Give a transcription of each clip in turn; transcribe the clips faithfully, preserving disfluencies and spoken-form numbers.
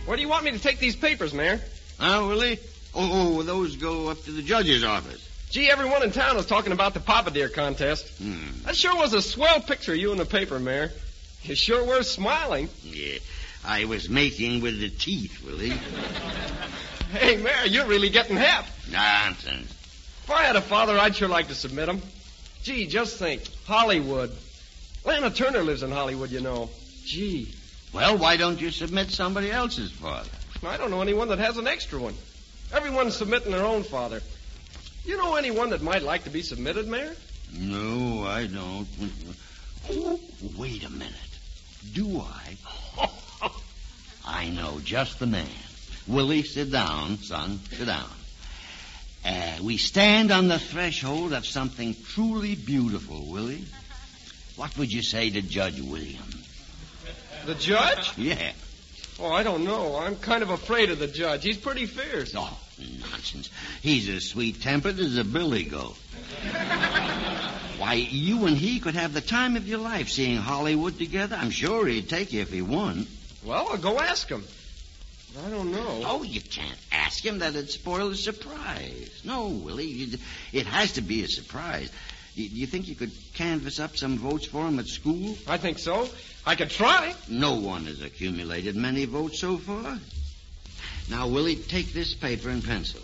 Where do you want me to take these papers, Mayor? Huh, Willie? Oh, oh, those go up to the judge's office. Gee, everyone in town was talking about the Papa Deer contest. Hmm. That sure was a swell picture of you in the paper, Mayor. You sure were smiling. Yeah, I was making with the teeth, Willie. Hey, Mayor, you're really getting hep. Nonsense. If I had a father, I'd sure like to submit him. Gee, just think. Hollywood. Lana Turner lives in Hollywood, you know. Gee. Well, why don't you submit somebody else's father? I don't know anyone that has an extra one. Everyone's submitting their own father. You know anyone that might like to be submitted, Mayor? No, I don't. Oh, wait a minute. Do I? I know just the man. Willie, sit down, son. Sit down. Uh, we stand on the threshold of something truly beautiful, Willie. What would you say to Judge Williams? The judge? Yeah. Oh, I don't know. I'm kind of afraid of the judge. He's pretty fierce. Oh, nonsense. He's as sweet-tempered as a billy goat. Why, you and he could have the time of your life seeing Hollywood together. I'm sure he'd take you if he won. Well, I'll go ask him. I don't know. Oh, you can't ask him. That'd spoil the surprise. No, Willie, it has to be a surprise. Do you think you could canvass up some votes for him at school? I think so. I could try. No one has accumulated many votes so far. Now, Willie, take this paper and pencil.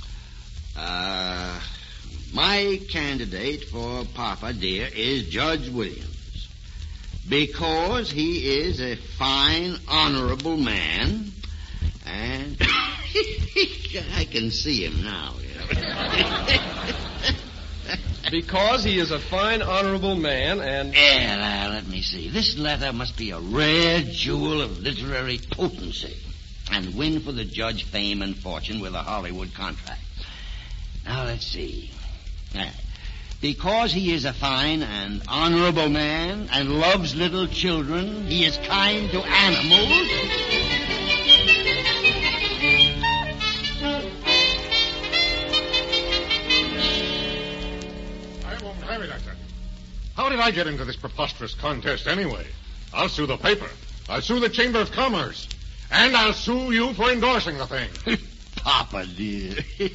Uh, my candidate for Papa Deer is Judge Williams. Because he is a fine, honorable man. And I can see him now. Because he is a fine, honorable man, and... Yeah, now, let me see. This letter must be a rare jewel of literary potency and win for the judge fame and fortune with a Hollywood contract. Now, let's see. Yeah. Because he is a fine and honorable man and loves little children, he is kind to animals... How did I get into this preposterous contest anyway? I'll sue the paper. I'll sue the Chamber of Commerce. And I'll sue you for endorsing the thing. Papa, dear.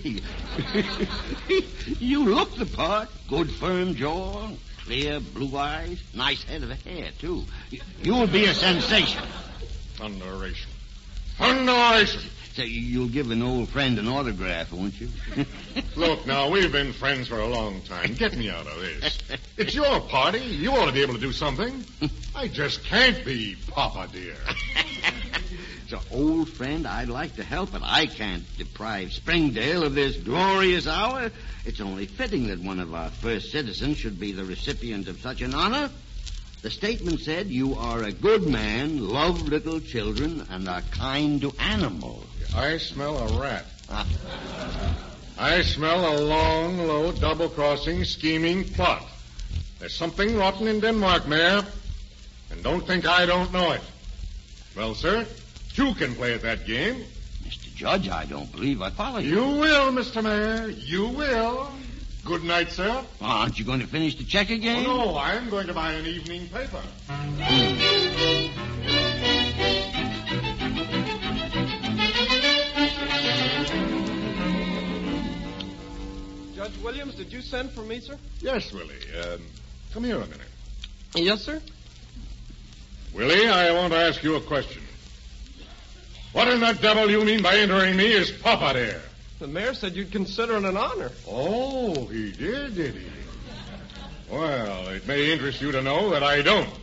You look the part. Good firm jaw, clear blue eyes, nice head of hair, too. You'll be a sensation. Thunderation. Thunderation. So you'll give an old friend an autograph, won't you? Look, now, we've been friends for a long time. Get me out of this. It's your party. You ought to be able to do something. I just can't be Papa Deer. So, old friend, I'd like to help, but I can't deprive Springdale of this glorious hour. It's only fitting that one of our first citizens should be the recipient of such an honor. The statement said, you are a good man, love little children, and are kind to animals. I smell a rat. I smell a long, low, double-crossing, scheming plot. There's something rotten in Denmark, Mayor. And don't think I don't know it. Well, sir, you can play at that game. Mister Judge, I don't believe I follow you. You will, Mister Mayor. You will. Good night, sir. Well, aren't you going to finish the checker game? Oh, no, I'm going to buy an evening paper. Judge Williams, did you send for me, sir? Yes, Willie. Um, come here a minute. Yes, sir? Willie, I want to ask you a question. What in the devil you mean by entering me as Papa Deer? The mayor said you'd consider it an honor. Oh, he did, did he? Well, it may interest you to know that I don't.